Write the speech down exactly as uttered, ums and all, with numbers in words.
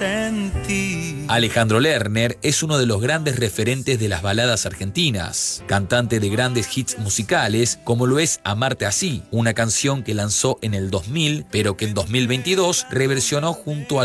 sentí. Alejandro Lerner es uno de los grandes referentes de las baladas argentinas, cantante de grandes hits musicales como lo es Amarte Así, una canción que lanzó en el dos mil, pero que en dos mil veintidós reversionó junto a